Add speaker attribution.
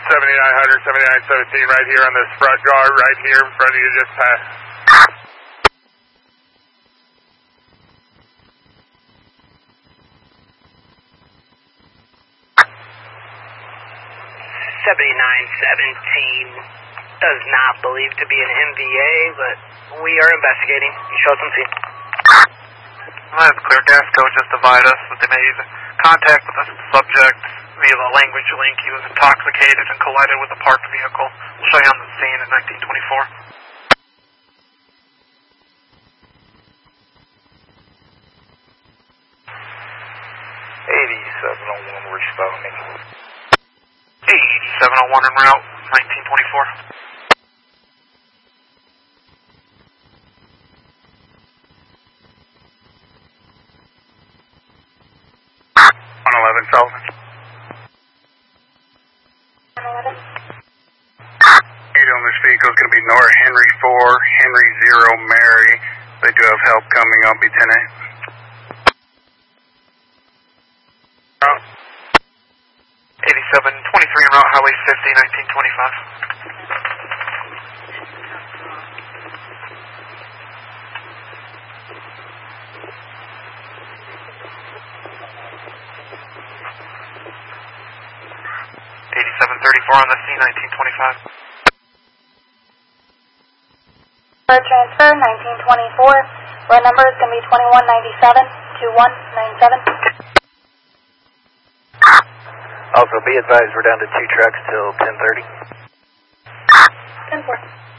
Speaker 1: 7900, 7917 right here on this front guard, right here in front of you, just past.
Speaker 2: 7917 does not believe to be an MVA, but we are investigating. You show some feet.
Speaker 3: That's clear. Gasco just advised us that they made contact with the subject via the language link. He was intoxicated and collided with a parked vehicle. We'll show you on the scene at 1924.
Speaker 1: Responding.
Speaker 3: 8701 en route, 1924.
Speaker 1: Sullivan.
Speaker 4: 111.
Speaker 1: You know, this vehicle is going to be Nora Henry 4, Henry 0, Mary. They do have help coming. I'll be 10-8.
Speaker 3: 8723 en route, Highway 50, 1925. On the C1925.
Speaker 4: Transfer 1924. Road number is going to be 2197 2197.
Speaker 5: Also, be advised we're down to 2 trucks till 10:30.
Speaker 4: 10-4.